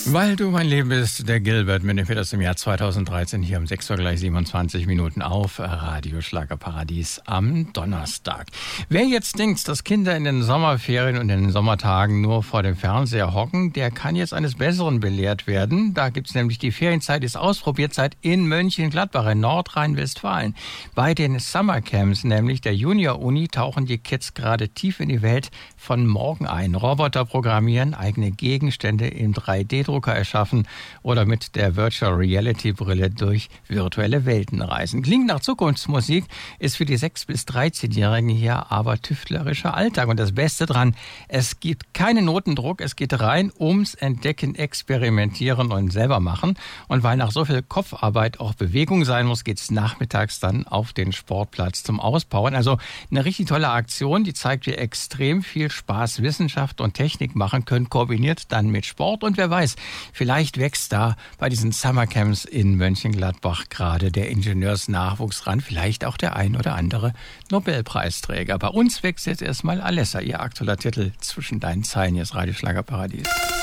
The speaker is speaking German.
Weil du mein Leben bist, der Gilbert mit das im Jahr 2013 hier um 6 Uhr gleich 27 Minuten auf Radio Schlagerparadies am Donnerstag. Wer jetzt denkt, dass Kinder in den Sommerferien und in den Sommertagen nur vor dem Fernseher hocken, der kann jetzt eines Besseren belehrt werden. Da gibt's nämlich die Ferienzeit, ist Ausprobierzeit in Mönchengladbach in Nordrhein-Westfalen. Bei den Summercamps, nämlich der Junior-Uni, tauchen die Kids gerade tief in die Welt von morgen ein. Roboter programmieren, eigene Gegenstände im 3D-Drucker erschaffen oder mit der Virtual Reality Brille durch virtuelle Welten reisen. Klingt nach Zukunftsmusik, ist für die 6- bis 13-Jährigen hier aber tüftlerischer Alltag. Und das Beste dran, es gibt keinen Notendruck, es geht rein ums Entdecken, Experimentieren und selber machen. Und weil nach so viel Kopfarbeit auch Bewegung sein muss, geht's nachmittags dann auf den Sportplatz zum Auspowern. Also eine richtig tolle Aktion, die zeigt, wie extrem viel Spaß Wissenschaft und Technik machen können, kombiniert dann mit Sport. Und wer weiß, vielleicht wächst da bei diesen Summercamps in Mönchengladbach gerade der Ingenieursnachwuchs ran, vielleicht auch der ein oder andere Nobelpreisträger. Bei uns wächst jetzt erstmal Alessa, ihr aktueller Titel zwischen deinen Zeilen, jetzt Radio Schlagerparadies.